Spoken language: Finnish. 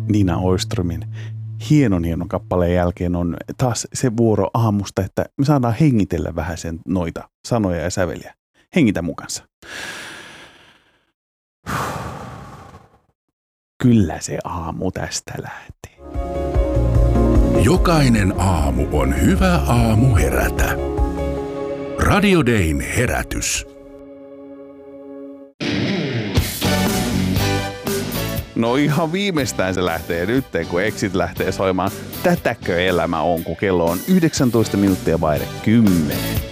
Nina Oiströmin hienon kappaleen jälkeen on taas se vuoro aamusta, että me saadaan hengitellä vähän sen noita sanoja ja säveliä. Hengitä mukansa. Kyllä se aamu tästä lähtee. Jokainen aamu on hyvä aamu herätä. Radio Dayn herätys. No ihan viimeistään se lähtee nyt, kun Exit lähtee soimaan. Tätäkö elämä on, kun kello on 19 minuuttia vaille 10.